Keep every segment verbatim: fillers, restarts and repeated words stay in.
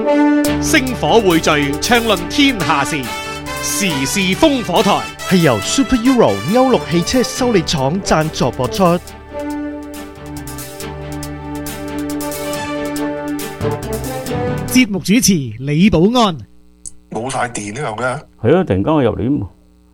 星火匯聚，暢論天下事，時事烽火台係由 Super Euro 歐陸汽車修理廠贊助播出。 節目主持李寶安。 冇晒電呢樣嘅， 係啊！突然間我入嚟，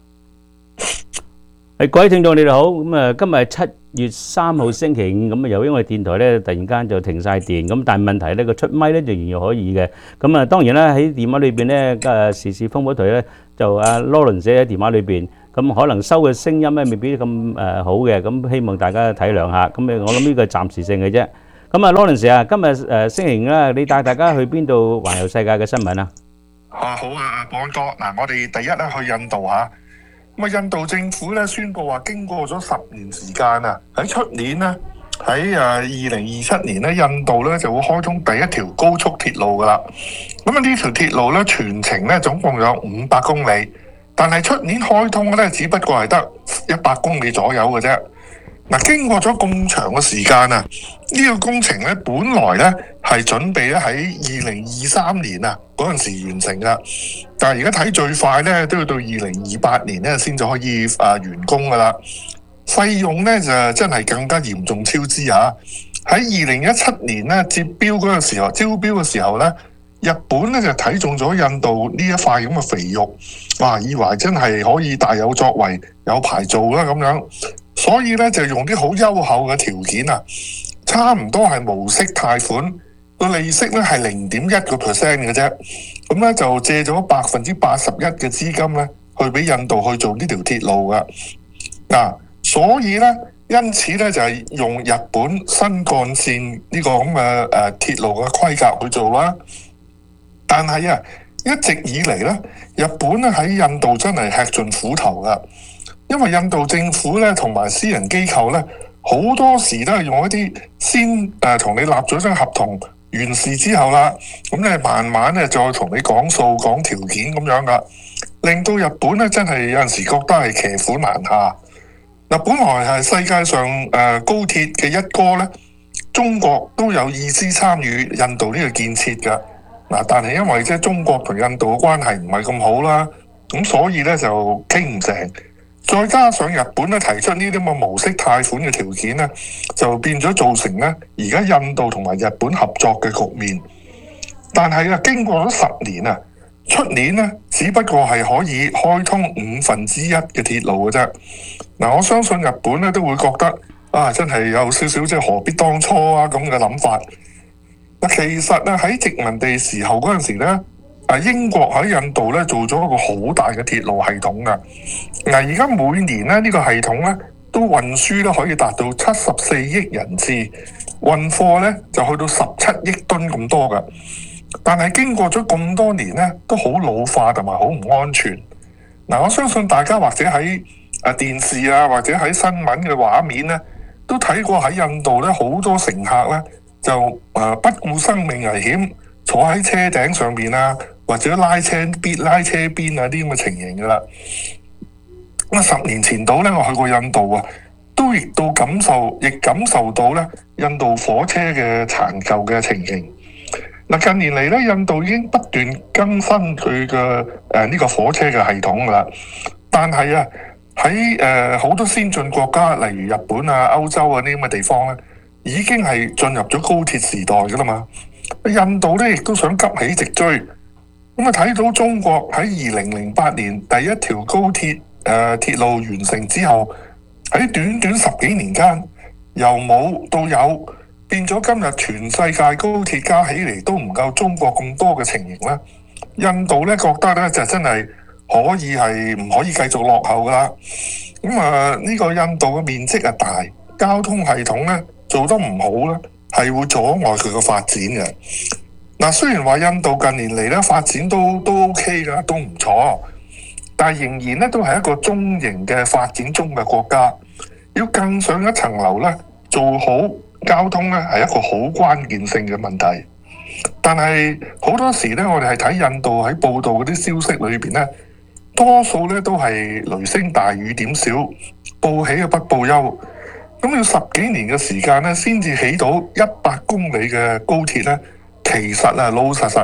係各位聽眾你哋好。咁啊，今日係七月三號星期五，咁啊，由於我哋電台咧突然間就停晒電，咁但係問題咧個出咪咧仍然可以嘅。咁啊，當然啦喺電話裏邊咧，誒時事烽火台咧就阿 Lawrence 喺電話裏邊，咁可能收嘅聲音咧未必咁誒好嘅，咁希望大家體諒下。咁誒，我諗呢個係暫時性嘅啫。咁啊，Lawrence 啊，今日誒星期五啦，你帶大家去邊度環遊世界嘅新聞啊？ 啊好啊，寶安哥，嗱，我哋第一咧去印度嚇，咁啊印度政府咧宣布話，經過咗十年時間啊，喺出年咧喺誒二零二七年咧，印度咧就會開通第一條高速鐵路噶啦。咁啊呢條鐵路咧全程咧總共有五百公里，但係出年開通嘅咧只不過係得一百公里左右嘅啫。嗱，經過咗咁長嘅時間啊，呢個工程咧本來咧係準備咧喺二零二三年啊嗰陣時完成噶，但係而家睇最快咧都要到二零二八年咧先至可以啊完工噶啦。費用咧就真係更加嚴重超支啊！喺二零一七年咧接標嗰個時候，招標嘅時候咧，日本咧就睇中咗印度呢一塊咁嘅肥肉，哇！以為真係可以大有作為，有排做啦咁樣。所以咧就用啲好優厚嘅條件啊，差唔多係無息貸款，個利息咧係零點一個 percent 嘅啫。咁咧就借咗百分之八十一嘅資金咧，去俾印度去做呢條鐵路噶。嗱、啊，所以咧，因此咧就係、是、用日本新幹線呢個咁嘅誒鐵路嘅規格去做啦。但係啊，一直以嚟咧，日本咧喺印度真係吃盡苦頭噶。因為印度政府咧同埋私人機構咧，好多時都係用一啲先誒同、呃、你立咗張合同完事之後啦，咁咧慢慢咧再同你講數講條件咁樣噶，令到日本咧真係有陣時覺得係騎虎難下。嗱，本來係世界上誒、呃、高鐵嘅一哥咧，中國都有意思參與印度呢個建設噶。嗱，但係因為即係中國同印度嘅關係唔係咁好啦，咁所以咧就傾唔成。再加上日本咧提出呢啲咁嘅無息貸款嘅條件咧，就變咗造成咧而家印度同埋日本合作嘅局面。但係啊，經過咗十年啊，出年咧只不過係可以開通五分之一嘅鐵路嘅啫。嗱，我相信日本咧都會覺得啊，真係有少少即係何必當初啊咁嘅諗法。嗱，其實啊喺殖民地時候嗰陣時咧。啊！英國喺印度咧做咗一個好大嘅鐵路系統噶。嗱，而家每年咧呢個系統咧都運輸咧可以達到七十四億人次，運貨咧就去到十七億噸咁多噶。但係經過咗咁多年咧，都好老化同埋好唔安全。嗱，我相信大家或者喺啊電視啊或者喺新聞嘅畫面咧，都睇過喺印度咧好多乘客咧就誒不顧生命危險坐喺車頂上面啊，或者拉車邊拉車邊啊啲咁嘅情形噶啦。咁啊，十年前度咧，我去過印度啊，都亦都感受，亦感受到咧印度火車嘅殘舊嘅情形。嗱，近年嚟咧，印度已經不斷更新佢嘅誒呢個火車嘅系統噶啦。但係啊，喺誒好多先進國家，例如日本啊、歐洲啊呢啲咁嘅地方咧，已經係進入咗高鐵時代噶啦嘛。印度咧亦都想急起直追，咁啊睇到中國喺二零零八年第一條高鐵誒、呃、鐵路完成之後，喺短短十幾年間由冇到有，變咗今日全世界高鐵加起嚟都唔夠中國咁多嘅情形咧。印度咧覺得咧就真係可以係唔可以繼續落後噶啦。咁啊呢個印度嘅面積啊大，交通系統咧做得唔好咧，係會阻礙佢嘅發展嘅。嗱，雖然話印度近年嚟咧發展都都 OK 噶，都唔錯，但係仍然咧都係一個中型嘅發展中嘅國家。要更上一層樓咧，做好交通咧係一個好關鍵性嘅問題。但係好多時咧，我哋係睇印度喺報道嗰啲消息裏邊咧，多數咧都係雷聲大雨點小，報喜啊不報憂。咁要十幾年嘅時間咧，先至起到一百公里嘅高鐵咧，其實啊老實實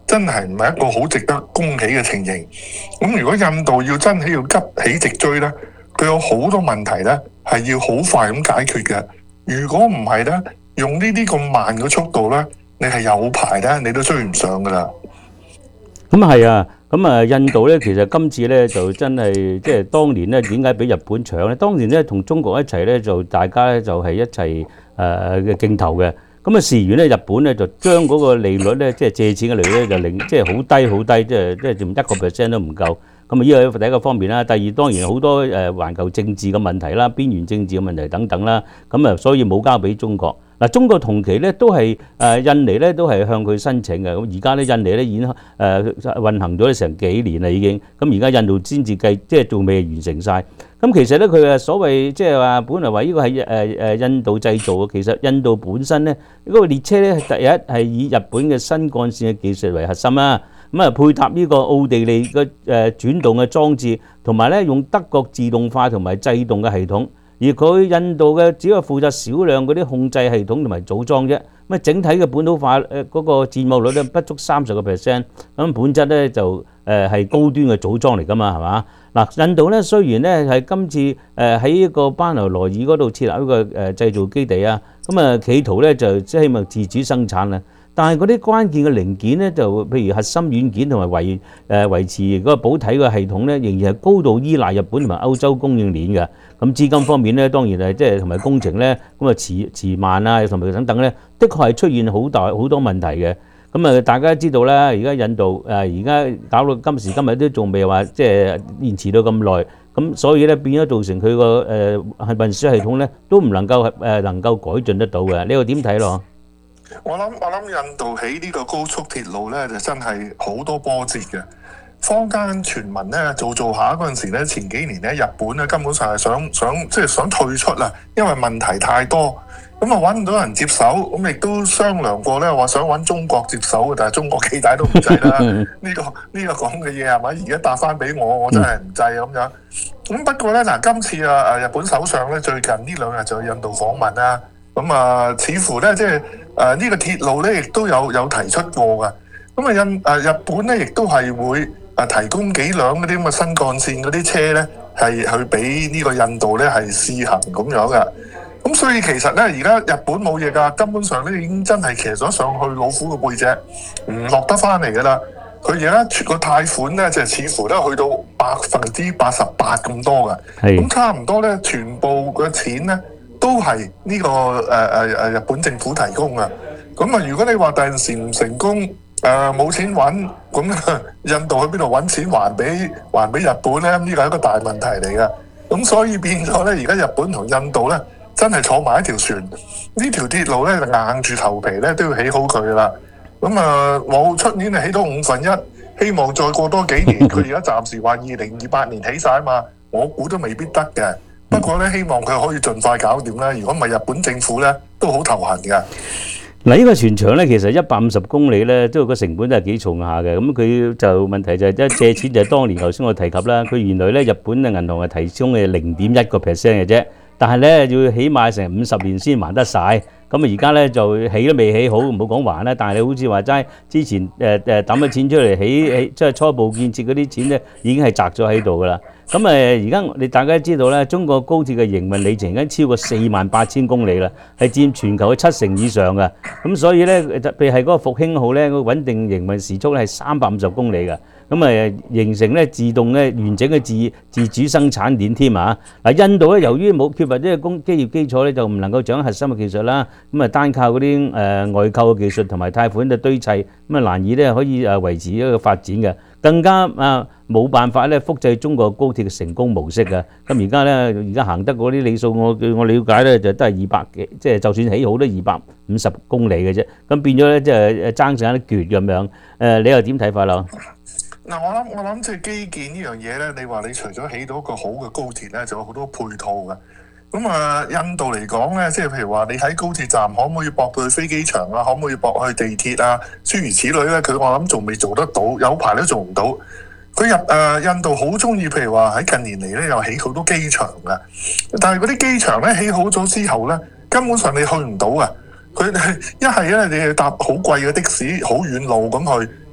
真係唔係一個好值得恭喜嘅情形。咁如果印度要真係要急起直追咧，佢有好多問題咧係要好快咁解決嘅。如果唔係咧，用呢啲咁慢嘅速度咧，你係有排咧，你都追唔上噶啦。 咁啊係啊，咁啊印度咧，其實今次咧就真係即係當年咧點解俾日本搶咧？當年咧同中國一齊咧，就大家咧就係一齊誒嘅競投嘅。咁啊，事緣咧，日本咧就將嗰個利率咧，即係借錢嘅利率咧，就令即係好低好低，即係即係連一個 percent 都唔夠。咁啊，呢個第一個方面啦。第二當然好多誒環球政治嘅問題啦、邊緣政治嘅問題等等啦。咁啊，所以冇交俾中國。嗱，中國同期咧都係誒印尼咧都係向佢申請嘅。咁而家咧印尼咧已經誒運行咗成幾年啦已經。咁而家印度先至計，即係仲未完成晒。咁其實咧佢誒所謂即係話，本來話呢個係誒誒印度製造嘅，其實印度本身咧嗰個列車咧第一係以日本嘅新幹線嘅技術為核心啦。咁啊配搭呢個奧地利嘅誒轉動嘅裝置，同埋咧用德國自動化同埋制動嘅系統。而佢印度嘅只係負責少量嗰啲控制系統同埋組裝啫，咁啊整體嘅本土化誒嗰個佔有率咧不足三十個 percent， 咁本質咧就誒係高端嘅組裝嚟㗎嘛，係嘛？嗱，印度咧雖然咧係今次誒喺一個班紐萊爾嗰度設立一個誒製造基地啊，咁啊企圖咧就即係希望自主生產啦。但係嗰啲關鍵嘅零件咧，就譬如核心軟件同埋維誒維持嗰個保體嘅系統咧，仍然係高度依賴日本同埋歐洲供應鏈嘅。咁資金方面咧，當然係即係同埋工程咧，咁啊遲遲慢啊，同埋等等咧，的確係出現好大好多問題嘅。咁啊，大家知道啦，而家印度誒而家搞到今時今日都仲未話即係延遲到咁耐，咁所以咧變咗造成佢個誒運輸系統咧都唔能夠誒能夠改進得到嘅。呢個點睇咯？ 我諗我諗印度起呢個高速鐵路咧，就真係好多波折嘅。坊間傳聞咧做做下嗰陣時咧，前幾年咧日本咧根本上係想想即係想退出啦，因為問題太多，咁啊揾唔到人接手，咁亦都商量過咧話想揾中國接手嘅，但係中國幾大都唔制啦。呢、呢個呢、呢個講嘅嘢係咪？而家答翻俾我，我真係唔制咁樣。咁不過咧嗱，今次啊啊日本首相咧最近呢兩日就去印度訪問啦，咁啊似乎咧即係。誒、呃這個、呢個鐵路咧，亦都有有提出過嘅。咁啊，印誒日本咧，亦都係會誒提供幾輛嗰啲咁嘅新幹線嗰啲車咧，係去俾呢個印度咧係試行咁樣嘅。咁所以其實咧，而家日本冇嘢㗎，根本上咧已經真係騎咗上去老虎嘅背脊，唔落得翻嚟㗎啦。佢而家個貸款咧，就似乎都去到百分之八十八咁多嘅。咁差唔多咧，全部嘅錢咧。都係呢、這個誒誒誒日本政府提供嘅，咁啊如果你話第陣時唔成功，誒、呃、冇錢揾，咁印度去邊度揾錢還俾還俾日本咧？呢個係一個大問題嚟嘅，咁所以變咗咧，而家日本同印度咧真係坐埋一條船，呢條鐵路咧就硬住頭皮咧都要起好佢啦。咁啊冇出年係起到五分一，希望再過多幾年，佢而家暫時話二零二八年起晒啊嘛，我估都未必得嘅。不過咧，希望佢可以盡快搞掂啦。如果唔係，日本政府咧都好頭痕嘅。 嗱，呢個全長咧，其實一百五十公里咧，都個成本都係幾重下嘅。咁佢就問題就係即係借錢就係當年頭先我提及啦。佢原來咧日本嘅銀行係提供嘅零點一個 percent 嘅啫，但係咧要起碼成五十年先還得晒。咁啊而家咧就起都未起好，唔好講還啦。但係你好似話齋之前誒誒抌咗錢出嚟起起，即係初步建設嗰啲錢咧，已經係擲咗喺度噶啦。咁誒而家你大家知道咧，中國高鐵嘅營運里程已經超過四萬八千公里啦，係佔全球嘅七成以上嘅。咁所以咧，特別係嗰個復興號咧，個穩定營運時速咧係三百五十公里嘅。咁誒形成咧自動咧完整嘅自自主生產鏈添啊！嗱，印度咧由於冇缺乏呢個工機業基礎咧，就唔能夠掌握核心嘅技術啦。咁啊單靠嗰啲誒外購嘅技術同埋貸款嘅堆砌，咁啊難以咧可以誒維持一個發展嘅。更加啊冇辦法咧複製中國高鐵嘅成功模式嘅。咁而家咧而家行得嗰啲里數，我據我了解咧就都係二百幾，即係就算起好都二百五十公里嘅啫。咁變咗咧即係爭上一啲橛咁樣。誒，你又點睇法咯？ 嗱，我諗我諗即係基建呢樣嘢咧，你話你除咗起到一個好嘅高鐵咧，仲有好多配套嘅。咁啊，印度嚟講咧，即係譬如話你喺高鐵站可唔可以駁到去飛機場啊？可唔可以駁去地鐵啊？諸如此類咧，佢我諗仲未做得到，有排都做唔到。佢入誒、呃、印度好中意，譬如話喺近年嚟咧又起好多機場嘅，但係嗰啲機場咧起好咗之後咧，根本上你去唔到啊！佢一係咧你要搭好貴嘅的士，好遠路咁去。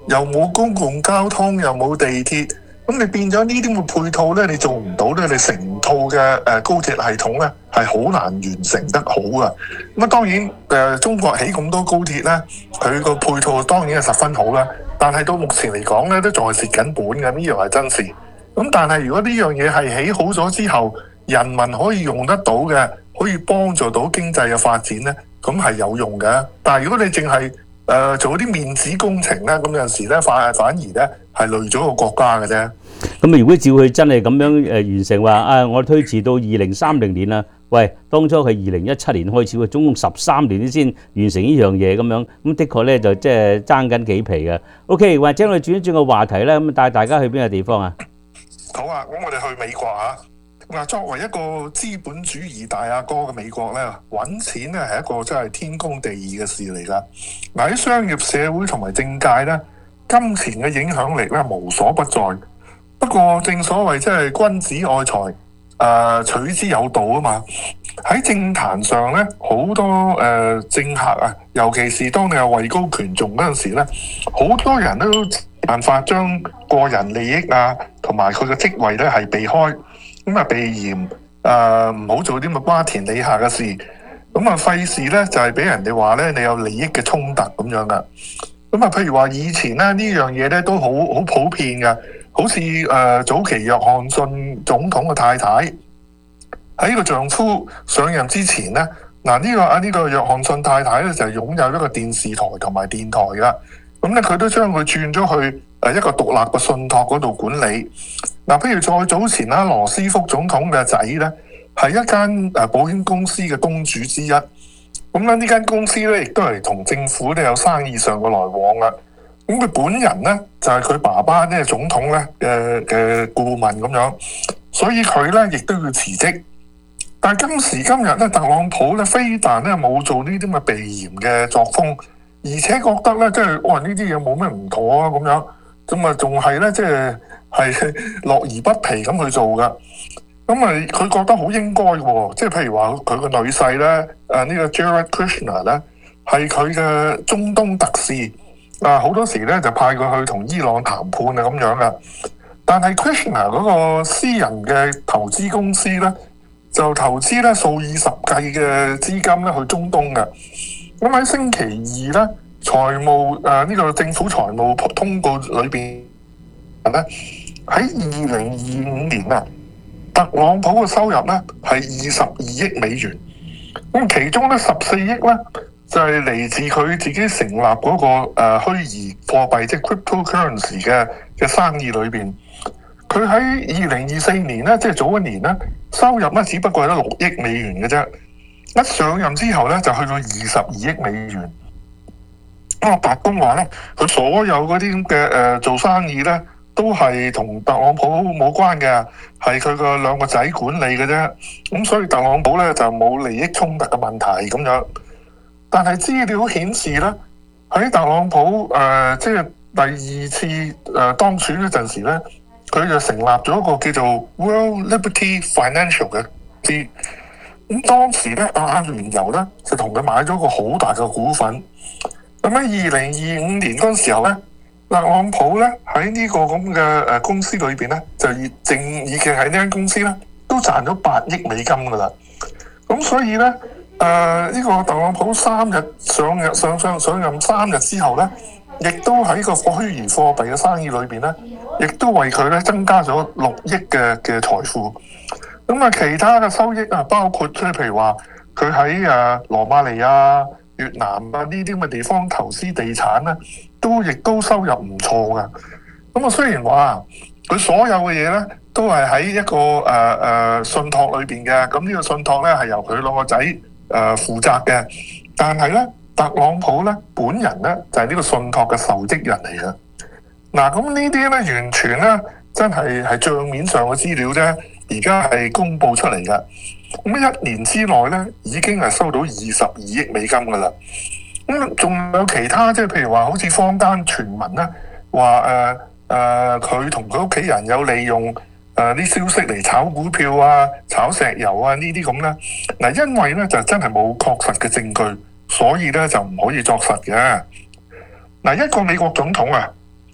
又冇公共交通，又冇地鐵，咁你變咗呢啲咁嘅配套咧，你做唔到咧，你成套嘅誒高鐵系統咧係好難完成得好噶。咁啊當然誒、呃、中國起咁多高鐵咧，佢個配套當然係十分好啦，但係到目前嚟講咧，都仲係蝕緊本嘅，呢樣係真事。咁但係如果呢樣嘢係起好咗之後，人民可以用得到嘅，可以幫助到經濟嘅發展咧，咁係有用嘅。但係如果你淨係誒做啲面子工程咧，咁有陣時咧反反而咧係累咗個國家嘅啫。 咁啊，如果照佢真係咁樣誒完成話啊，我推遲到二零三零年啦。喂，當初佢二零一七年開始喎，總共十三年先完成呢樣嘢咁樣，咁的確咧就即係爭緊幾皮嘅。OK， 或者我哋轉一轉個話題咧，咁帶大家去邊個地方啊？ 好啊，咁我哋去美國啊。嗱，作為一個資本主義大阿哥嘅美國咧，揾錢咧係一個真係天公地義嘅事嚟㗎。嗱，喺商業社會同埋政界咧，金錢嘅影響力咧無所不在。不過正所謂即係君子愛財，誒、呃、取之有道啊嘛。喺政壇上咧，好多誒、呃、政客啊，尤其是當你係位高權重嗰陣時咧，好多人都辦法將個人利益啊同埋佢嘅職位咧係避開。咁啊，避嫌誒，唔好做啲咁瓜田李下嘅事，咁啊費事咧就係俾人哋話咧你有利益嘅衝突咁樣噶。咁啊，譬如話以前咧呢樣嘢咧都好好普遍嘅，好似誒、呃、早期約翰遜總統嘅太太喺個丈夫上任之前咧，嗱、這、呢個啊呢、這個約翰遜太太咧就係擁有一個電視台同埋電台噶，咁咧佢都將佢轉咗去誒一個獨立嘅信託嗰度管理。嗱，譬如再早前啦，羅斯福總統嘅仔咧，係一間誒保險公司嘅東主之一。咁咧呢間公司咧，亦都係同政府咧有生意上嘅來往啦。咁佢本人咧就係佢爸爸咧總統咧嘅嘅顧問咁樣，所以佢咧亦都要辭職。但係今時今日咧，特朗普咧非但咧冇做呢啲咁嘅避嫌嘅作風，而且覺得咧即係哇呢啲嘢冇咩唔妥啊咁樣，咁啊仲係咧即係。係樂而不疲咁去做噶，咁啊佢覺得好應該喎，即係譬如話佢個女婿咧，誒、啊、呢、這個 Jared Kushner 咧係佢嘅中東特使，啊好多時咧就派佢去同伊朗談判啊咁樣噶，但係 Kushner 嗰個私人嘅投資公司咧就投資咧數以十計嘅資金咧去中東嘅，咁喺星期二咧財務誒呢、啊這個政府財務通告裏邊咧。喺二零二五年啊，特朗普嘅收入咧係二十二億美元，咁其中咧十四億咧就係、是、嚟自佢自己成立嗰、那個誒、呃、虛擬貨幣，即係 cryptocurrency 嘅嘅生意裏邊。佢喺二零二四年咧，即係早一年咧，收入咧只不過係得六億美元嘅啫。一上任之後咧，就去到二十二億美元。咁啊，白宮話咧，佢所有嗰啲咁嘅誒做生意咧。都係同特朗普冇關嘅，係佢個兩個仔管理嘅啫。咁所以特朗普咧就冇利益衝突嘅問題咁樣。但係資料顯示咧，喺特朗普誒、呃、即係第二次誒、呃、當選嗰陣時咧，佢就成立咗一個叫做 World Liberty Financial 嘅公司。咁當時咧，阿聯酋咧就同佢買咗個好大嘅股份。咁喺二零二五年嗰陣時候咧。特朗普咧喺呢個咁嘅誒公司裏邊咧，就已正已經喺呢間公司咧都賺咗八億美金噶啦。咁所以咧，誒、呃、呢、這個特朗普三日上任上上上任三日之後咧，亦都喺個虛擬貨幣嘅生意裏邊咧，亦都為佢咧增加咗六億嘅嘅財富。咁啊，其他嘅收益啊，包括即係譬如話佢喺誒羅馬尼亞、越南啊呢啲咁嘅地方投資地產咧。都亦都收入唔錯噶，咁啊雖然話佢所有嘅嘢咧都係喺一個誒誒、呃、信託裏邊嘅，咁呢個信託咧係由佢兩個仔誒、呃、負責嘅，但係咧特朗普咧本人咧就係、是、呢個信託嘅受職人嚟嘅。嗱，咁呢啲咧完全咧真係係帳面上嘅資料啫，而家係公佈出嚟嘅。咁一年之內咧已經係收到二十二億美金噶啦。咁仲有其他，即係譬如話，好似坊間傳聞咧，話誒誒佢同佢屋企人有利用誒啲、呃、消息嚟炒股票啊、炒石油啊呢啲咁咧。嗱，因為咧就真係冇確實嘅證據，所以咧就唔可以作實嘅。嗱，一個美國總統啊，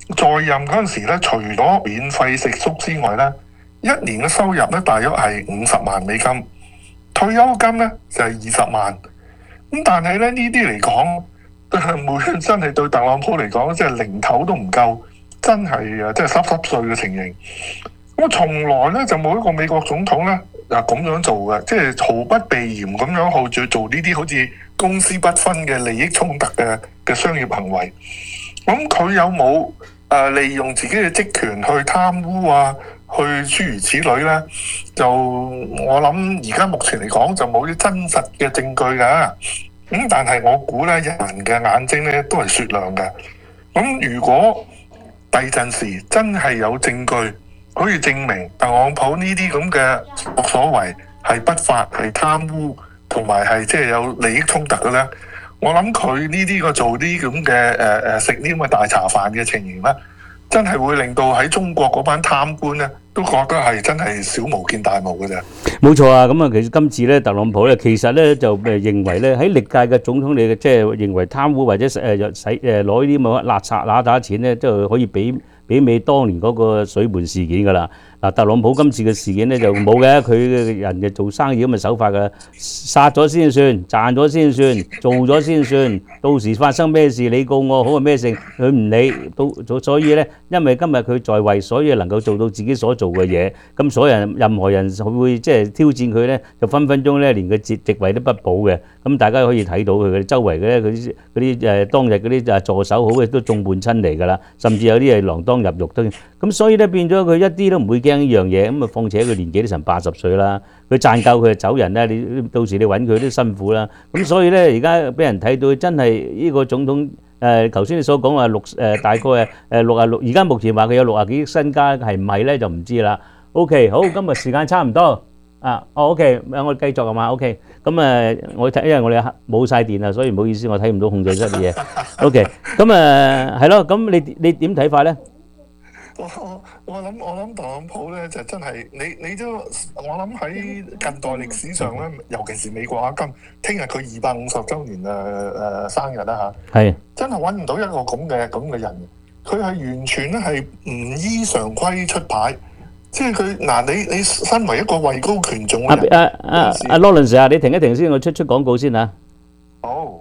在任嗰陣時咧，除咗免費食宿之外咧，一年嘅收入咧大約係五十萬美金，退休金咧就係二十萬。咁但係咧呢啲嚟講，每真係對特朗普嚟講，即係零頭都唔夠，真係啊，即係濕濕碎嘅情形。咁從來咧就冇一個美國總統咧啊咁樣做嘅，即係毫不避嫌咁樣去做呢啲好似公私不分嘅利益衝突嘅嘅商業行為。咁佢有冇誒、呃、利用自己嘅職權去貪污啊？去諸如此類咧，就我諗而家目前嚟講就冇啲真實嘅證據㗎。咁、嗯、但係我估咧，人嘅眼睛咧都係雪亮嘅。咁、嗯、如果第陣時真係有證據可以證明特朗普呢啲咁嘅所謂係不法、係貪污同埋係即係有利益衝突嘅咧，我諗佢呢啲個做啲咁嘅誒誒食啲咁嘅大茶飯嘅情形咧，真係會令到喺中國嗰班貪官咧都覺得係真係小巫見大巫嘅啫。 冇錯啊！咁啊，其實今次咧，特朗普咧，其實咧就誒認為咧喺歷屆嘅總統嚟嘅，即係認為貪污或者誒使誒攞呢啲咁嘅垃圾揦打錢咧，即係可以媲媲美當年嗰個水門事件㗎啦。嗱，特朗普今次嘅事件咧就冇嘅，佢嘅人嘅做生意咁嘅手法㗎，殺咗先算，賺咗先算，做咗先算，到時發生咩事你告我好係咩性，佢唔理。到所以咧，因為今日佢在位，所以能夠做到自己所做嘅嘢，咁所有人任何人會即係挑戰佢咧，就分分鐘咧連個職職位都不保嘅。咁大家可以睇到佢嘅周圍嘅咧，佢啲嗰啲誒當日嗰啲誒助手好嘅都眾叛親離㗎啦，甚至有啲係鋃鐺入獄都。咁所以咧變咗佢一啲都唔會驚呢樣嘢。咁啊，況且佢年紀都成八十歲啦，佢賺夠佢就走人啦。你到時你揾佢都辛苦啦。咁所以咧，而家俾人睇到真係呢個總統誒，頭先你所講話六誒大概誒誒六啊六，而家目前話佢有六啊幾億身家，係唔係咧就唔知啦。OK，好，今日時間差唔多啊。哦 ，OK，我繼續係嘛 ？OK，咁誒，我睇因為我哋冇曬電啊，所以唔好意思，我睇唔到控制室嘅嘢。OK，咁誒係咯，咁你你點睇法咧？ 我我我諗我諗特朗普咧就真係你你都我諗喺近代歷史上咧，尤其是美國啊，今聽日佢二百五十週年誒誒、呃、生日啦嚇，係真係揾唔到一個咁嘅咁嘅人，佢係完全咧係唔依常規出牌，即係佢嗱你你身為一個位高權重嘅人，阿阿阿阿羅倫士啊，你停一停先，我出出廣告先嚇。好，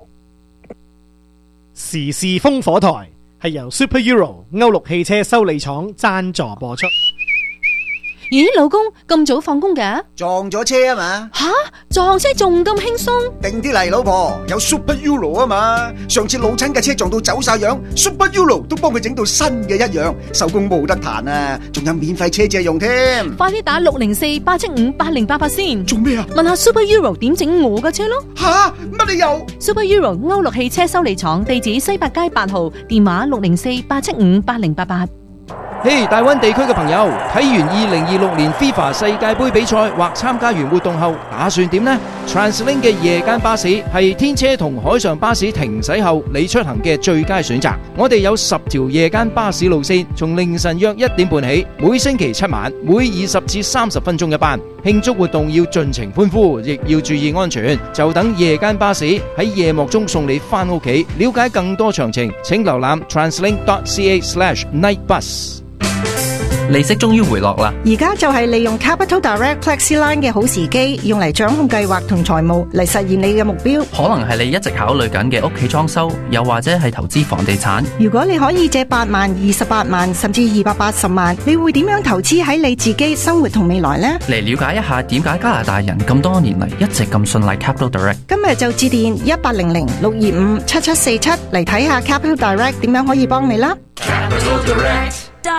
時事風火台。係由 Super Euro 歐陸汽車修理廠贊助播出。 咦，老公咁早放工㗎？ 撞咗車啊嘛！ 吓，撞車仲咁輕鬆？ 定啲嚟，老婆，有 Super Euro 啊嘛！上次老親嘅車撞到走晒樣 ，Super Euro 都幫佢整到新嘅一樣，手工冇得彈啊！仲有免費車借用添。 快啲打六零四八七五八零八八先。 做咩啊？ 問下 Super Euro 點整我嘅車咯。 吓，乜理由 ？Super Euro 歐陸汽車修理廠，地址西八街八號，電話六零四八七五八零八八。 嘿，大灣地區嘅朋友，睇完二零二六年 FIFA 世界盃比賽或參加完活動後，打算點呢？ TransLink 嘅夜間巴士係天車同海上巴士停駛後你出行嘅最佳選擇。我哋有十條夜間巴士路線，從凌晨約一點半起，每星期七晚，每二十至三十分鐘一班。慶祝活動要盡情歡呼，亦要注意安全。就等夜間巴士喺夜幕中送你返屋企。了解更多詳情，請瀏覽 translink dot c a slash night bus。 利息終於回落啦！ 而家就係利用 Capital Direct FlexiLine 嘅好時機，用嚟掌控計劃同財務，嚟實現你嘅目標。 可能係你一直考慮緊嘅屋企裝修，又或者係投資房地產。 如果你可以借八萬、二十八萬，甚至二百八十萬，你會點樣投資喺你自己生活同未來呢？ 嚟了解一下點解加拿大人咁多年嚟一直咁信賴 Capital Direct。 今日就致電一八零零六二五七七四七嚟睇下 Capital Direct 點樣可以幫你啦。 Capital Direct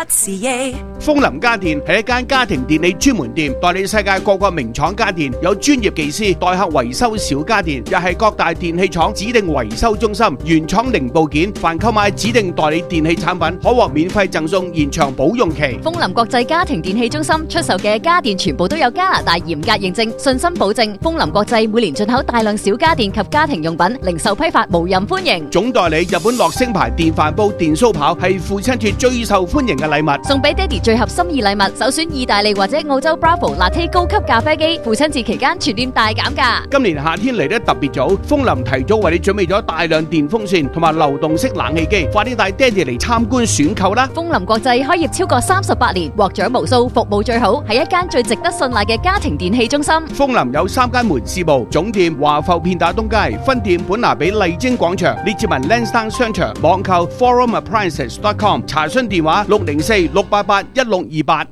.ca 豐林家電係一間家庭電器專門店，代理世界各個名廠家電，有專業技師代客維修小家電，又係各大電器廠指定維修中心，原廠零部件，凡購買指定代理電器產品，可獲免費贈送延長保用期。 豐林國際家庭電器中心出售嘅家電全部都有加拿大嚴格認證，信心保證。豐林國際每年進口大量小家電及家庭用品，零售批發無任歡迎。 總代理日本樂聲牌電飯煲、電酥刨係父親節最受歡迎型嘅禮物， 送俾爹哋最合心意禮物，首選意大利或者澳洲 Bravo Latte 高級咖啡機，父親節期間全店大減價。 今年夏天嚟得特別早，風林提早為你準備咗大量電風扇同埋流動式冷氣機，快啲帶爹哋嚟參觀選購啦！ 風林國際開業超過三十八年，獲獎無數，服務最好，係一間最值得信賴嘅家庭電器中心。 風林有三間門市部，總店華埠片打東街，分店本拿比麗晶廣場，列治文 Lansdowne 商場，網購 forum appliances dot com， 查詢電話六零四六八八一六二八。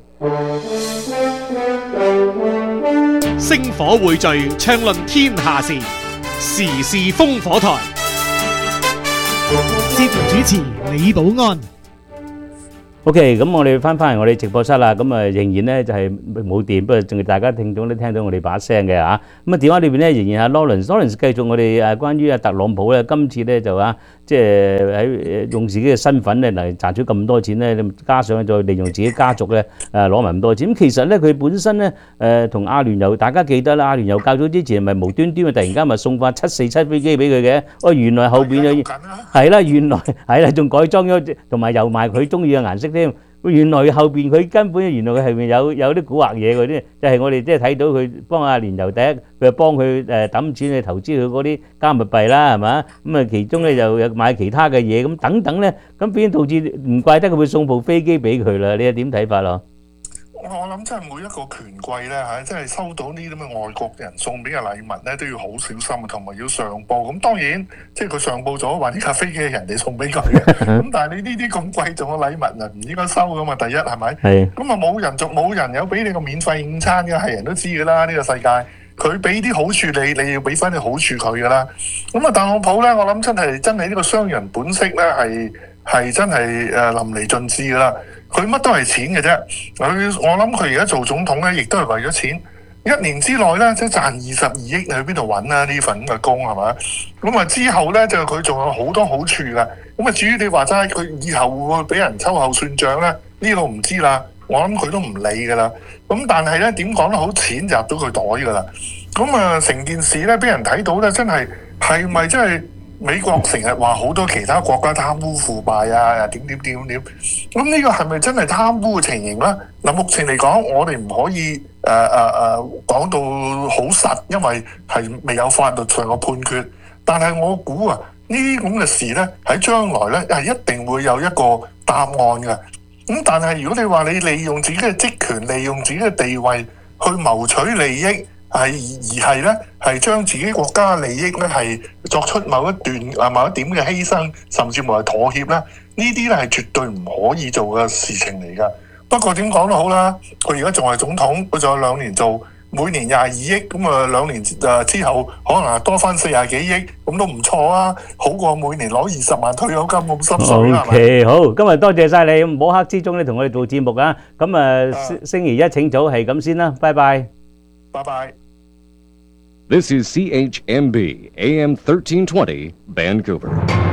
星火匯聚，暢論天下事，時事烽火台。節目主持李寶安。 OK，咁我哋翻返嚟我哋直播室啦，咁啊仍然咧就係冇電，不過仲係大家聽眾都聽到我哋把聲嘅嚇。咁啊電話裏邊咧仍然係 Lawrence，Lawrence 繼續我哋誒關於阿特朗普咧，今次咧就啊即係喺用自己嘅身份咧嚟賺取咁多錢咧，加上再利用自己家族咧誒攞埋咁多錢。咁其實咧佢本身咧誒同阿聯酋，大家記得啦，阿聯酋較早之前咪無端端啊突然間咪送翻七四七飛機俾佢嘅，哦原來後邊啊係啦，原來係啦，仲改裝咗同埋油埋佢中意嘅顏色。原來後邊佢根本原來佢後邊有有啲蠱惑嘢嗰啲，就係我哋即係睇到佢幫阿聯酋第一，佢幫佢誒揼錢去投資佢嗰啲加密幣啦，係嘛？咁啊其中咧又有買其他嘅嘢咁等等咧，咁變導致唔怪得佢會送部飛機俾佢啦。你係點睇法咯？ 我諗真係每一個權貴咧嚇，真係收到呢啲咁嘅外國人送俾嘅禮物咧，都要好小心，同埋要上報。咁當然，即係佢上報咗話呢架飛機係人哋送俾佢嘅。咁但係你呢啲咁貴重嘅禮物啊，唔應該收噶嘛。第一係咪？係。咁啊冇人仲冇人有俾你個免費午餐嘅，係人都知㗎啦。呢個世界，佢俾啲好處你，你要俾翻啲好處佢㗎啦。咁啊，特朗普咧，我諗真係真係呢個商人本色咧，係係真係誒淋漓盡致㗎啦。佢乜都係錢嘅啫，佢我諗佢而家做總統咧，亦都係為咗錢。一年之內咧，即係賺二十二億，去邊度揾啊？呢份嘅工係嘛？咁啊之後咧，就佢仲有好多好處㗎。咁啊至於你話齋，佢以後會唔會俾人秋後算賬咧？呢度唔知啦。我諗佢都唔理㗎啦。咁但係咧，點講都好，錢就入到佢袋㗎啦。咁啊成件事咧，俾人睇到咧，真係係咪真係？美國成日話好多其他國家貪污腐敗啊，點點點點，咁呢個係咪真係貪污嘅情形咧？嗱，目前嚟講，我哋唔可以誒誒誒講到好實，因為係未有法律上嘅判決。但係我估啊，呢啲咁嘅事咧，喺將來咧係一定會有一個答案嘅。咁但係如果你話你利用自己嘅職權，利用自己嘅地位去謀取利益，係而係咧，係將自己國家利益咧係作出某一段啊某一點嘅犧牲，甚至乎係妥協咧，呢啲咧係絕對唔可以做嘅事情嚟㗎。不過點講都好啦，佢而家仲係總統，佢仲有兩年做，每年廿二億，咁啊兩年誒之後可能多翻四廿幾億，咁都唔錯啊，好過每年攞二十萬退休金咁心水啦。 OK，好，今日多謝晒你，摸黑之中咧同我哋做節目啊，咁啊星星期一請早係咁先啦，拜拜。 拜拜。 This is C H M B A M thirteen twenty Vancouver。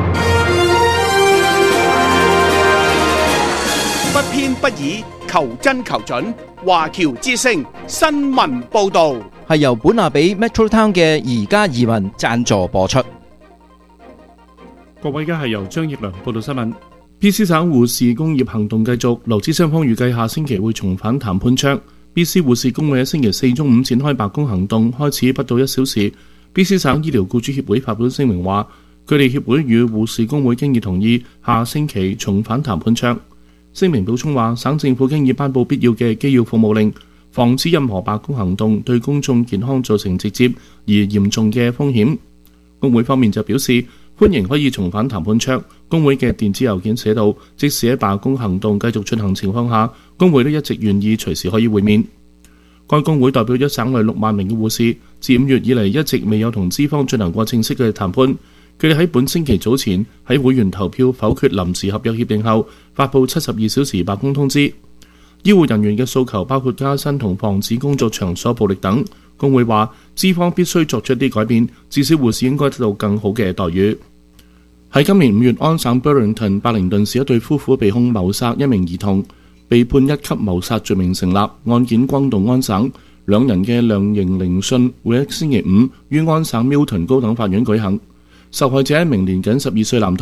不偏不倚，求真求準。華僑之聲新聞報導係由本拿比 Metro Town 嘅宜家移民贊助播出。 各位，而家係由張奕良報道新聞。B C 省護士工業行動繼續，勞資雙方預計下星期會重返談判桌。B C 護士工會喺星期四中午展開罷工行動，開始不到一小時。B C 省醫療僱主協會發表聲明話，佢哋協會與護士工會經已同意下星期重返談判桌。聲明補充話，省政府經已頒布必要嘅機要服務令，防止任何罷工行動對公眾健康造成直接而嚴重嘅風險。工會方面就表示歡迎可以重返談判桌。工會嘅電子郵件寫道，即使喺罷工行動繼續進行情況下，工會都一直願意隨時可以會面。該工會代表咗省內六萬名嘅護士，自五月以嚟一直未有同資方進行過正式嘅談判。佢哋喺本星期早前喺會員投票否決臨時合約協定後，發布七十二小時罷工通知。醫護人員嘅訴求包括加薪同防止工作場所暴力等。工會話，資方必須作出一啲改變，至少護士應該得到更好嘅待遇。喺今年五月，安省 Burlington 伯靈頓市一對夫婦被控謀殺一名兒童，被判一級謀殺罪名成立，案件轟動安省。兩人嘅量刑聆訊會喺星期五於安省 Milton 高等法院舉行。受害者一名年僅十二歲男童，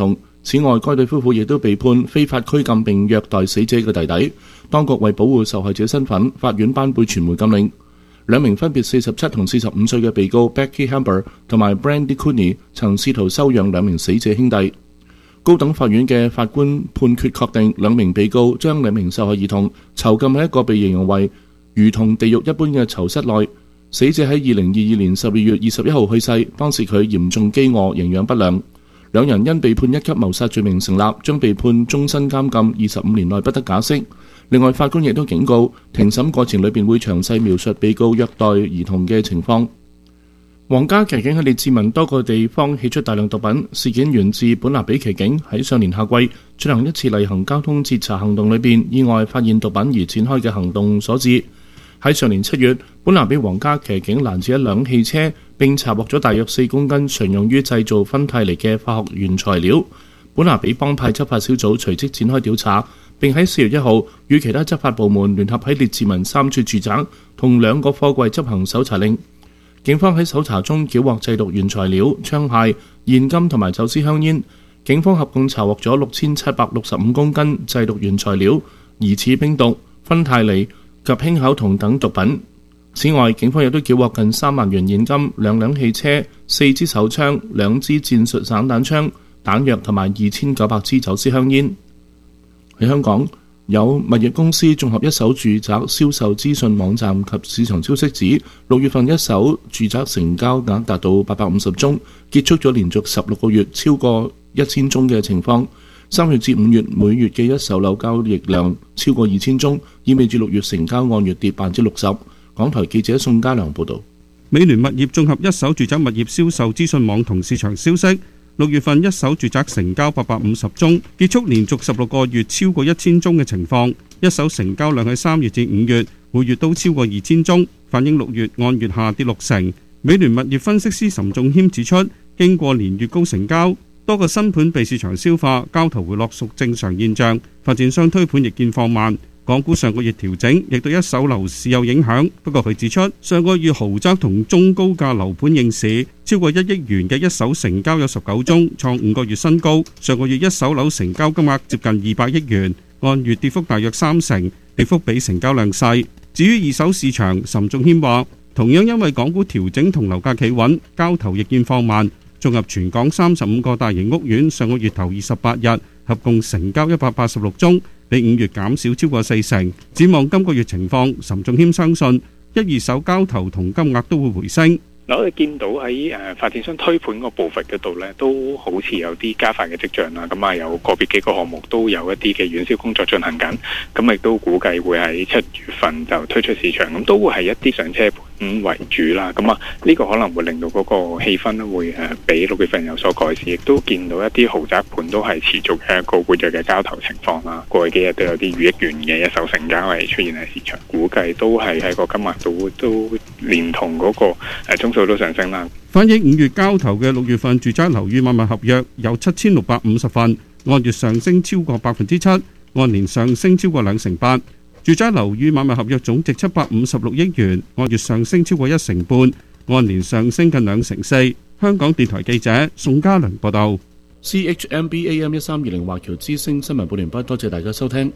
此外，該對夫婦亦都被判非法拘禁並虐待死者嘅弟弟。當局為保護受害者身份，法院頒布傳媒禁令。兩名分別四十七同四十五歲嘅被告 Becky Hamber 同埋 Brandy Cooney 曾試圖收養兩名死者兄弟。高等法院嘅法官判決確定，兩名被告將兩名受害兒童囚禁喺一個被形容為如同地獄一般嘅囚室內。死者喺二零二二年十二月二十一號去世，當時佢嚴重飢餓、營養不良。兩人因被判一級謀殺罪名成立，將被判終身監禁二十五年內不得假釋。另外，法官亦都警告，庭審過程裏邊會詳細描述被告虐待兒童嘅情況。皇家騎警喺列治文多個地方起出大量毒品，事件源自本拿比騎警喺上年夏季進行一次例行交通截查行動裏邊意外發現毒品而展開嘅行動所致。喺上年七月，本拿比皇家騎警攔截一輛汽車，並查獲咗大約四公斤常用於製造芬太尼嘅化學原材料。本拿比幫派執法小組隨即展開調查，並喺四月一號與其他執法部門聯合喺列治文三處住宅同兩個貨櫃執行搜查令。警方喺搜查中繳獲製毒原材料、槍械、現金同埋走私香煙。警方合共查獲咗六千七百六十五公斤製毒原材料、疑似冰毒、芬太尼及氫口酮等毒品。此外，警方亦都繳獲近三萬元現金、兩輛汽車、四支手槍、兩支戰術散彈槍、彈藥同埋二千九百支走私香煙。喺香港，有物業公司綜合一手住宅銷售資訊網站及市場消息指，六月份一手住宅成交額達到八百五十宗，結束咗連續十六個月超過一千宗嘅情況。三月至五月每月嘅一手樓交易量超過二千宗，意味住六月成交按月跌百分之六十。港台記者宋家良報導。 美聯物業綜合一手住宅物業銷售資訊網同市場消息，六月份一手住宅成交八百五十宗，結束連續十六個月超過一千宗嘅情況。一手成交量喺三月至五月每月都超過二千宗，反映六月按月下跌六成。美聯物業分析師岑仲謙指出，經過連月高成交，多個新盤被市場消化，交投回落屬正常現象，發展商推盤亦見放慢。港股上個月調整，亦對一手樓市有影響。不過佢指出，上個月豪宅同中高價樓盤應市，超過一億元嘅一手成交有十九宗，創五個月新高。上個月一手樓成交金額接近二百億元，按月跌幅大約三成，跌幅比成交量細。至於二手市場，岑仲謙話，同樣因為港股調整同樓價企穩，交投亦見放慢。綜合全港三十五個大型屋苑，上個月頭二十八日合共成交一百八十六宗，比五月減少超過四成。展望今個月情況，岑仲謙相信一二手交投同金額都會回升。 嗱，我哋見到喺誒發展商推盤個步伐嗰度咧，都好似有啲加快嘅跡象啦。咁啊，有個別幾個項目都有一啲嘅遠銷工作進行緊，咁亦都估計會喺七月份就推出市場，咁都會係一啲上車盤為主啦。咁啊，呢個可能會令到嗰個氣氛咧會誒比六月份有所改善，亦都見到一啲豪宅盤都係持續嘅一個活躍嘅交投情況啦。過去幾日都有啲逾億元嘅一手成交係出現喺市場，估計都係喺個金額度都連同嗰個誒中數都上升啦。 反映五月交投嘅六月份住宅樓宇買賣合約有七千六百五十份，按月上升超過百分之七，按年上升超過兩成八。住宅樓宇買賣合約總值七百五十六億元，按月上升超過一成半，按年上升近兩成四。香港電台記者宋家良報道。 C H M B A M 一三二零華僑之聲新聞報連畢，多謝大家收聽。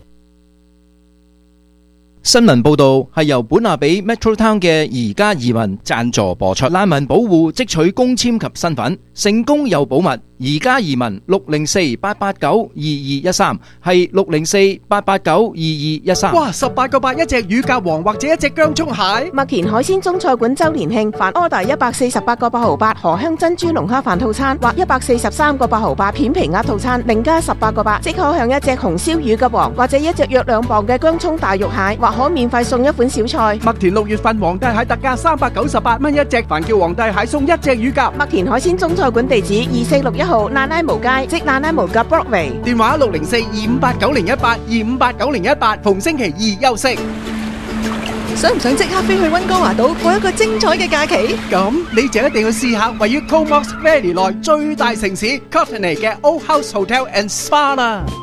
新聞報道係由本拿比 Metro Town 嘅宜家移民贊助播出。難民保護即取公簽及身份，成功又保密。宜家移民六零四八八九二二一三係六零四八八九二二一三。 哇！十八個八一隻乳鴿王或者一隻薑蔥蟹。 麥田海鮮中菜館周年慶，凡 order 一百四十八個八毫八荷香珍珠龍蝦飯套餐或一百四十三個八毫八片皮鴨套餐，另加十八個八，即可享一隻紅燒乳鴿王或者一隻約兩磅嘅薑蔥大肉蟹，或可免費送一款小菜。 麥田六月份皇帝蟹特價三百九十八蚊一隻，凡叫皇帝蟹送一隻乳鴿。 麥田海鮮中菜館地址二四六一號那拉無街，即那拉無夾 Broadway。 電話六零四二五八九零一八二五八九零一八，逢星期二休息。 想唔想即刻飛去溫哥華島過一個精彩嘅假期？ 咁你就一定要試下位於 Comox Valley 內最大城市 Courtenay 嘅 Old House Hotel and Spa 啦。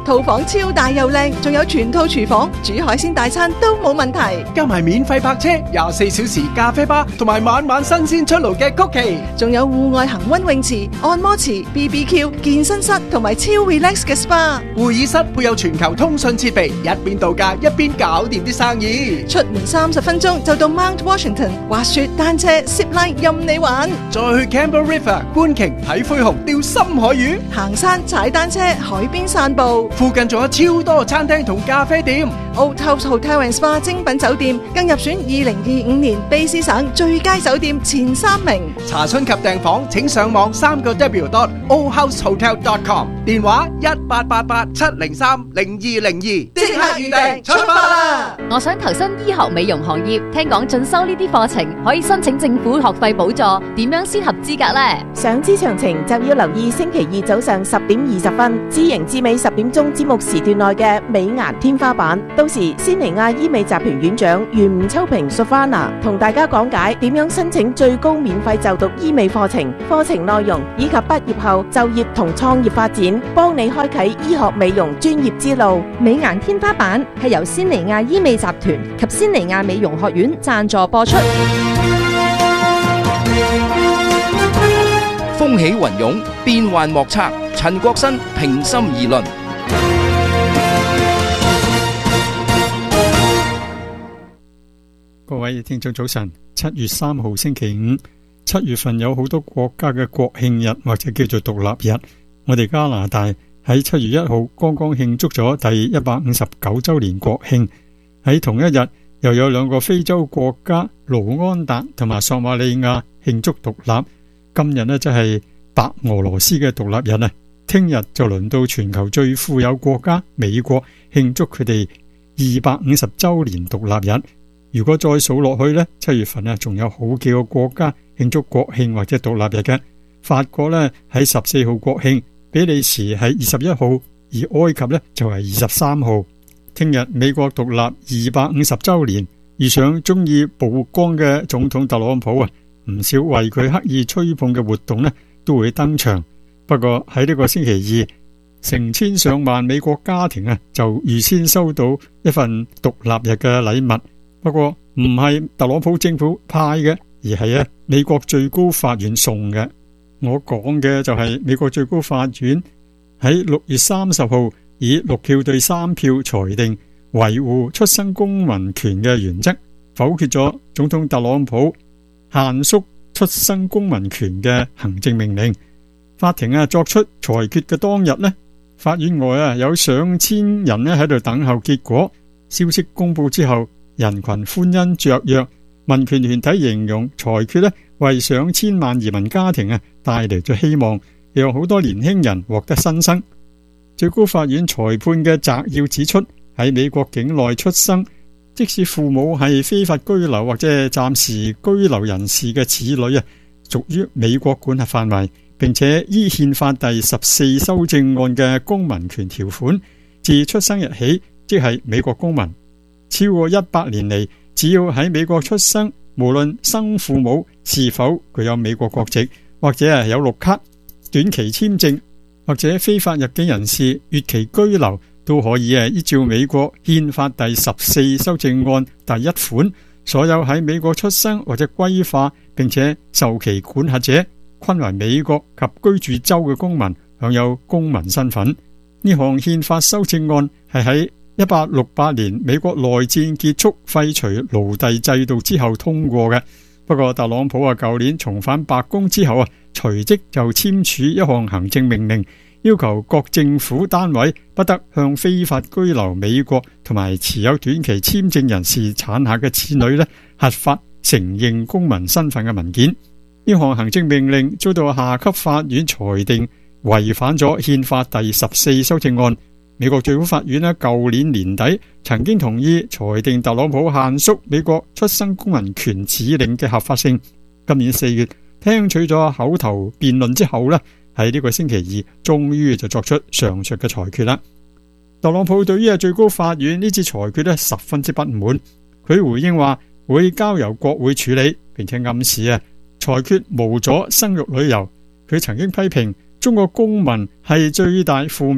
套房超大又靚，仲有全套廚房，煮海鮮大餐都冇問題。 加埋免費泊車、廿四小時咖啡吧，同埋晚晚新鮮出爐嘅曲奇， 仲有戶外恒溫泳池、按摩池、B B Q、健身室同埋超 relax 嘅 S P A。 會議室配有全球通訊設備，一邊度假一邊搞掂啲生意。 出門三十分鐘就到 Mount Washington，滑雪、單車、zip line 任你玩。 再去 Campbell River 觀鯨睇灰熊、釣深海魚， 行山、踩單車、海邊散步。 附近仲有超多餐廳同咖啡店。 Old House Hotel and Spa 精品酒店更入選二零二五年卑詩省最佳酒店前三名。 查詢及訂房請上網三個 W dot old house hotel dot com， 電話一八八八七零三零二零二，即刻預訂出發啦！ 我想投身醫學美容行業，聽講進修呢啲課程可以申請政府學費補助，點樣先合資格呢？ 想知詳情就要留意星期二早上十點二十分，知營至美十點鐘節目時段內嘅美顏天花板。到時仙尼亞醫美集團院長袁吳秋平 Sofana 同大家講解點樣申請最高免費就讀醫美課程、課程內容以及畢業後就業同創業發展，幫你開啟醫學美容專業之路。 美顏天花板係由仙尼亞醫美集團及仙尼亞美容學院贊助播出。 風起雲湧，變幻莫測。陳國新平心而論。 各位聽眾早晨，七月三號星期五，七月份有好多國家嘅國慶日或者叫做獨立日。我哋加拿大喺七月一號剛剛慶祝咗第一百五十九周年國慶。喺同一日又有兩個非洲國家盧安達同埋索馬利亞慶祝獨立。今日呢，就係白俄羅斯嘅獨立日啊！聽日就輪到全球最富有國家美國慶祝佢哋二百五十周年獨立日。如果再數落去呢，七月份啊，仲有好幾個國家慶祝國慶或者獨立日嘅。法國呢喺十四號國慶，比利時喺二十一號，而埃及呢就係二十三號。聽日美國獨立二百五十周年，遇上中意曝光嘅總統特朗普啊，唔少為佢刻意吹捧嘅活動呢都會登場。不過喺呢個星期二，成千上萬美國家庭啊就預先收到一份獨立日嘅禮物。不過唔係特朗普政府派嘅，而係啊美國最高法院送嘅。我講嘅就係美國最高法院喺六月三十號以六票對三票裁定維護出生公民權嘅原則，否決咗總統特朗普限縮出生公民權嘅行政命令。法庭啊作出裁決嘅當日呢，法院外啊有上千人咧喺度等候結果。消息公布之後，人群歡欣雀躍，民權團體形容裁決咧為上千萬移民家庭啊帶嚟咗希望，讓好多年輕人獲得新生。最高法院裁判嘅摘要指出，喺美國境內出生，即使父母係非法居留或者暫時居留人士嘅子女啊，屬於美國管轄範圍，並且依憲法第十四修正案嘅公民權條款，自出生日起即係美國公民。超過一百年嚟，只要喺美國出生，無論生父母是否具有美國國籍，或者係有綠卡、短期簽證或者非法入境人士越期居留，都可以依照美國憲法第十四修正案第一款，所有喺美國出生或者歸化並且受其管轄者，均為美國及居住州嘅公民，享有公民身份。呢項憲法修正案係喺一八六八年美國內戰結束廢除奴隸制度之後通過嘅。不過特朗普啊，舊年重返白宮之後啊，隨即就簽署一項行政命令，要求各政府單位不得向非法居留美國同埋持有短期簽證人士產下嘅子女呢核發承認公民身份嘅文件。呢項行政命令遭到下級法院裁定違反咗憲法第十四修正案。美國最高法院呢舊年年底曾經同意裁定特朗普限縮美國出生公民權指令嘅合法性。今年四月聽取咗口頭辯論之後呢，喺呢個星期二終於就作出上述嘅裁決啦。特朗普對於最高法院呢次裁決呢十分之不滿，佢回應話會交由國會處理，並且暗示啊裁決無阻生育旅遊。佢曾經批評中國公民係最大赴美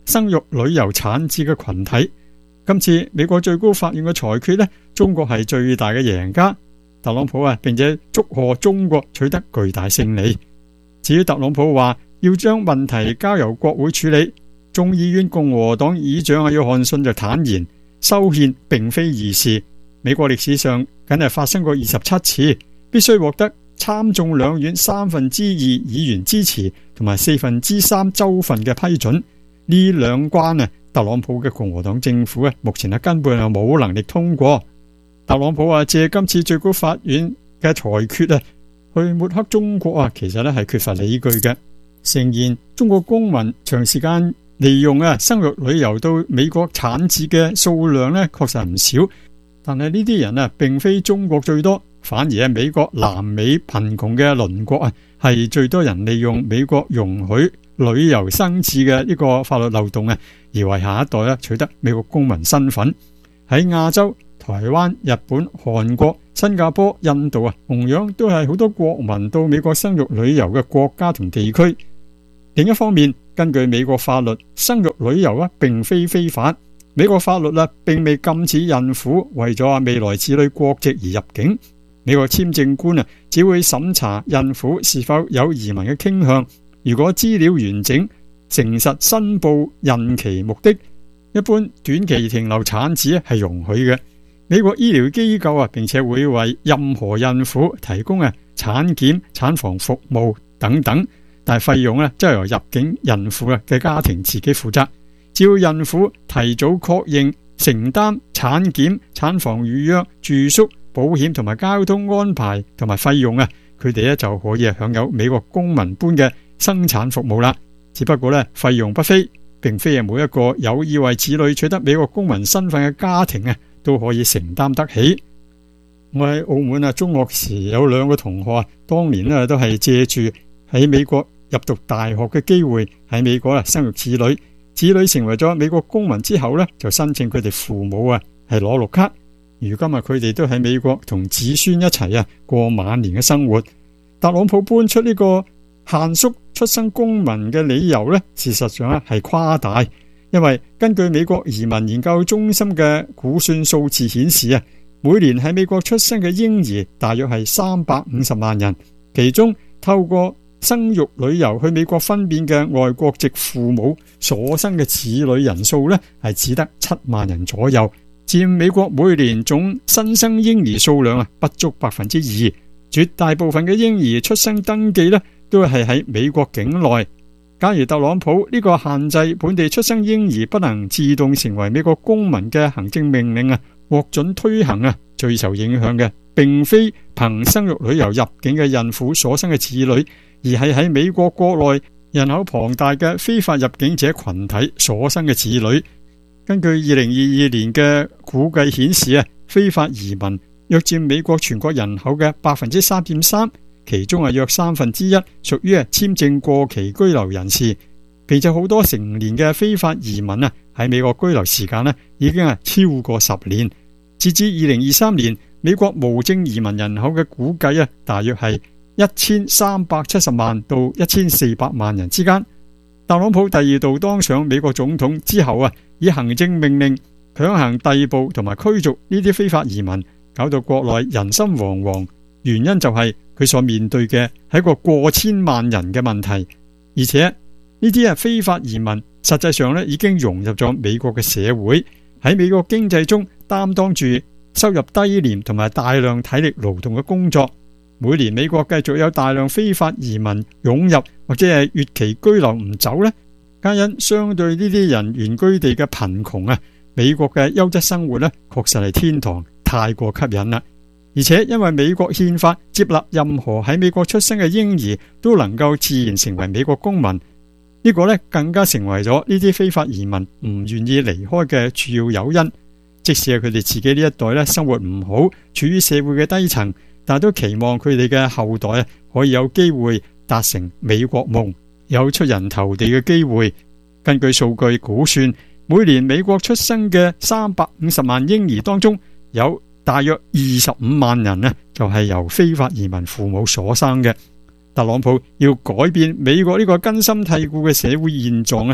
生育旅遊產子嘅群體。今次美國最高法院嘅裁決呢，中國係最大嘅贏家。特朗普啊，並且祝賀中國取得巨大勝利。至於特朗普話要將問題交由國會處理，眾議院共和黨議長啊約翰遜就坦言，修憲並非易事。美國歷史上僅係發生過二十七次，必須獲得參眾兩院三分之二議員支持同埋四分之三州份嘅批准。呢兩關啊，特朗普嘅共和黨政府啊，目前啊根本係冇能力通過。特朗普啊借今次最高法院嘅裁決啊，去抹黑中國啊，其實咧係缺乏理據嘅。誠然，中國公民長時間利用啊生育旅遊到美國產子嘅數量咧，確實唔少。但係呢啲人啊，並非中國最多，反而係美國南美貧窮嘅鄰國啊，係最多人利用美國容許旅遊生子嘅呢個法律漏洞啊，而為下一代咧取得美國公民身份。喺亞洲，台灣、日本、韓國、新加坡、印度啊，同樣都係好多國民到美國生育旅遊嘅國家同地區。另一方面，根據美國法律，生育旅遊啊並非非法。美國法律啊並未禁止孕婦為咗未來子女國籍而入境。美國簽證官啊只會審查孕婦是否有移民嘅傾向。如果資料完整、誠實申報孕期目的，一般短期停留產子係容許嘅。美國醫療機構啊並且會為任何孕婦提供啊產檢、產房服務等等，但係費用咧則由入境孕婦啊嘅家庭自己負責。只要孕婦提早確認承擔產檢、產房預約、住宿、保險同埋交通安排同埋費用啊，佢哋咧就可以享有美國公民般嘅生產服務啦。只不過咧費用不菲，並非係每一個有意為子女取得美國公民身份嘅家庭啊都可以承擔得起。我喺澳門啊，中學時有兩個同學啊，當年咧都係借住喺美國入讀大學嘅機會喺美國啊生育子女。子女成為咗美國公民之後呢，就申請佢哋父母啊係攞綠卡。如今啊，佢哋都喺美國同子孫一齊啊過晚年嘅生活。特朗普搬出呢個限縮出生公民嘅理由呢，事實上咧係誇大，因為根據美國移民研究中心嘅估算數字顯示啊，每年喺美國出生嘅嬰兒大約係三百五十萬人，其中透過生育旅遊去美國分娩嘅外國籍父母所生嘅子女人數呢，係只得七萬人左右，佔美國每年總新生嬰兒數量啊不足百分之二。絕大部分嘅嬰兒出生登記呢，都係喺美國境內。假如特朗普呢個限制本地出生嬰兒不能自動成為美國公民嘅行政命令啊獲准推行啊，最受影響嘅並非憑生育旅遊入境嘅孕婦所生嘅子女，而係喺美國國內人口龐大嘅非法入境者群體所生嘅子女。根據二零二二年嘅估計顯示啊，非法移民約佔美國全國人口嘅百分之三點三，其中啊約三分之一屬於啊簽證過期居留人士，並且好多成年嘅非法移民啊喺美國居留時間呢已經係超過十年。截至二零二三年，美國無證移民人口嘅估計啊，大約係一千三百七十萬到一千四百萬人之間。特朗普第二度當上美國總統之後啊，以行政命令強行逮捕同埋驅逐呢啲非法移民，搞到國內人心惶惶。原因就係佢所面對嘅係一個過千萬人嘅問題，而且呢啲啊非法移民實際上咧已經融入咗美國嘅社會，喺美國經濟中擔當住收入低廉同埋大量體力勞動嘅工作。每年美國繼續有大量非法移民湧入或者係越期居留唔走呢，皆因相對呢啲人原居地嘅貧窮啊，美國嘅優質生活呢確實係天堂，太過吸引啦。而且因為美國憲法接納任何喺美國出生嘅嬰兒都能夠自然成為美國公民，呢個呢更加成為咗呢啲非法移民唔願意離開嘅主要誘因。即使係佢哋自己呢一代呢生活唔好，處於社會嘅低層，但都期望佢哋嘅後代可以有機會達成美國夢，有出人頭地嘅機會。根據數據估算，每年美國出生嘅三百五十萬嬰兒當中，有大約二十五萬人呢，就係由非法移民父母所生嘅。特朗普要改變美國呢個根深蒂固嘅社會現狀呢，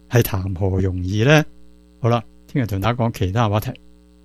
係談何容易呢？好啦，聽日同大家講其他話題。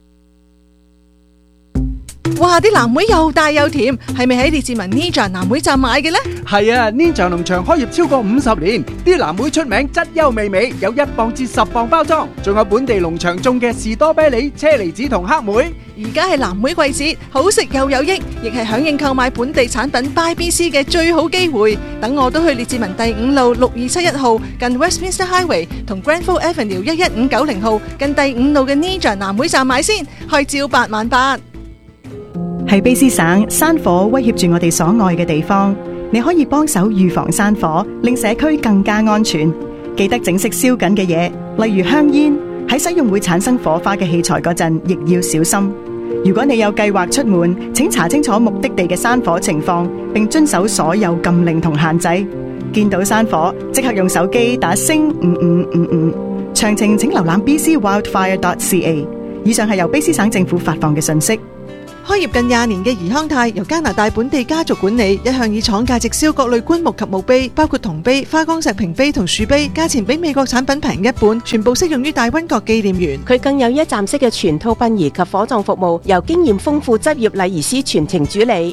哇！啲藍莓又大又甜，係咪喺列治文 Ninja 藍莓站買嘅呢？ 係啊 ，Ninja 農場開業超過五十年，啲藍莓出名質優味美，有一磅至十磅包裝，仲有本地農場種嘅士多啤梨、車厘子同黑莓。 而家係藍莓季節，好食又有益，亦係響應購買本地產品 Buy B C 嘅最好機會。等我都去列治文第五路六二七一號近 Westminster Highway 同 Granville Avenue 一一五九零號近第五路嘅 Ninja 藍莓站買先，開招八萬八。 喺卑詩省，山火威脅住我哋所愛嘅地方，你可以幫手預防山火，令社區更加安全。記得整熄燒緊嘅嘢，例如香煙。喺使用會產生火花嘅器材嗰陣，亦要小心。如果你有計劃出門，請查清楚目的地嘅山火情況，並遵守所有禁令同限制。見到山火，即刻用手機打星五五五五。詳情請瀏覽 b c wildfire dot c a。以上係由卑詩省政府發放嘅信息。 開業近廿年嘅怡康泰由加拿大本地家族管理，一向以廠價直銷各類棺木及墓碑，包括銅碑、花崗石屏碑同樹碑，價錢比美國產品平一半，全部適用於大溫角紀念園。 佢更有一站式嘅全套殯儀及火葬服務，由經驗豐富執業禮儀師全程主理。